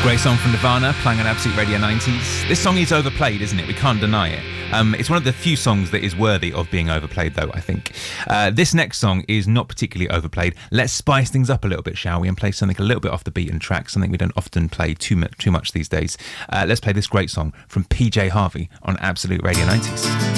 Great song from Nirvana, playing on Absolute Radio 90s. This song is overplayed, isn't it? We can't deny it. It's one of the few songs that is worthy of being overplayed, though, I think. This next song is not particularly overplayed. Let's spice things up a little bit, shall we, and play something a little bit off the beaten track, something we don't often play too much these days. Let's play this great song from PJ Harvey on Absolute Radio 90s.